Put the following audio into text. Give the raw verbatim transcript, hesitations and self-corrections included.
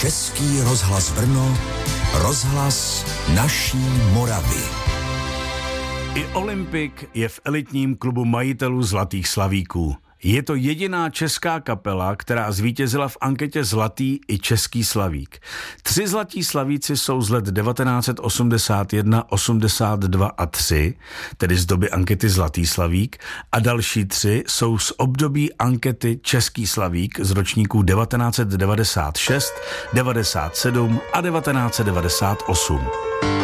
Český rozhlas Brno, rozhlas naší Moravy. I Olympik je v elitním klubu majitelů Zlatých slavíků. Je to jediná česká kapela, která zvítězila v anketě Zlatý i Český slavík. Tři zlatí slavíci jsou z let devatenáct set osmdesát jedna, osmdesát dva a tři, tedy z doby ankety Zlatý slavík, a další tři jsou z období ankety Český slavík z ročníků devatenáct set devadesát šest, devadesát sedm a devatenáct set devadesát osm.